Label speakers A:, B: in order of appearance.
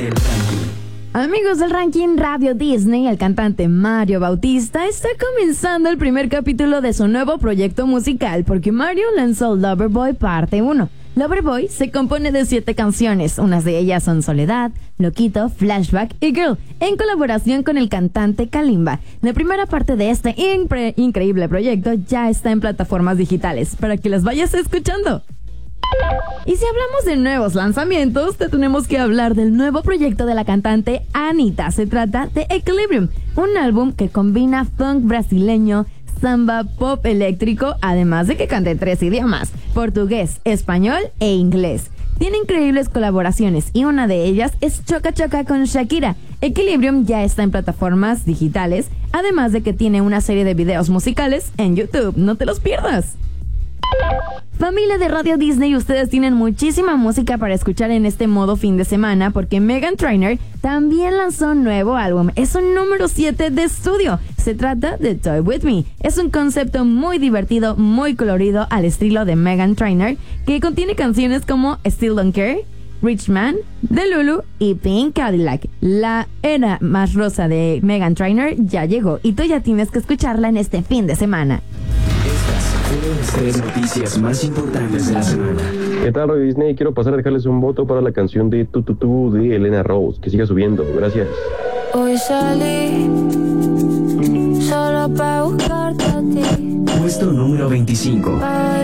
A: del ranking.
B: Amigos del ranking Radio Disney, el cantante Mario Bautista está comenzando el primer capítulo de su nuevo proyecto musical porque Mario lanzó Loverboy Parte 1. Loverboy se compone de 7 canciones, unas de ellas son Soledad, Loquito, Flashback y Girl, en colaboración con el cantante Kalimba. La primera parte de este increíble proyecto ya está en plataformas digitales, para que las vayas escuchando. Y si hablamos de nuevos lanzamientos, te tenemos que hablar del nuevo proyecto de la cantante Anitta. Se trata de Equilibrium, un álbum que combina funk brasileño, samba, pop eléctrico, además de que cante en 3 idiomas: portugués, español e inglés. Tiene increíbles colaboraciones y una de ellas es Choca Choca con Shakira. Equilibrium ya está en plataformas digitales, además de que tiene una serie de videos musicales en YouTube. No te los pierdas. Familia de Radio Disney, ustedes tienen muchísima música para escuchar en este modo fin de semana porque Meghan Trainor también lanzó un nuevo álbum. Es un número 7 de estudio. Se trata de Toy With Me. Es un concepto muy divertido, muy colorido al estilo de Meghan Trainor, que contiene canciones como Still Don't Care, Rich Man, The Lulu y Pink Cadillac. La era más rosa de Meghan Trainor ya llegó y tú ya tienes que escucharla en este fin de semana.
A: Fueron las 3 noticias más importantes de la semana.
C: ¿Qué tal, Radio Disney? Quiero pasar a dejarles un voto para la canción de Tu Tu Tu de Elena Rose. Que siga subiendo. Gracias.
D: Hoy salí solo para buscarte a ti.
A: Puesto número 25.